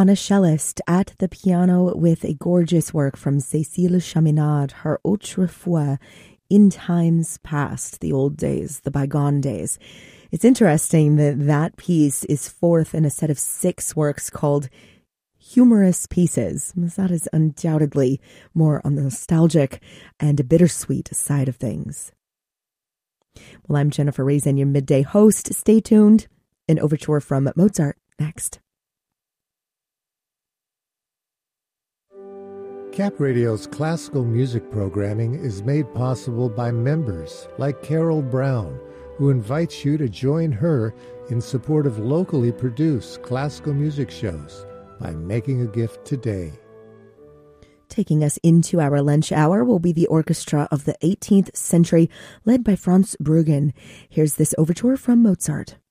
Anna Cellist at the piano with a gorgeous work from Cécile Chaminade, her Autrefois, In Times Past, the old days, the bygone days. It's interesting that that piece is fourth in a set of 6 works called Humorous Pieces. That is undoubtedly more on the nostalgic and bittersweet side of things. Well, I'm Jennifer Raisen, your midday host. Stay tuned. An overture from Mozart next. Cap Radio's classical music programming is made possible by members like Carol Brown, who invites you to join her in support of locally produced classical music shows by making a gift today. Taking us into our lunch hour will be the orchestra of the 18th century, led by Franz Bruggen. Here's this overture from Mozart.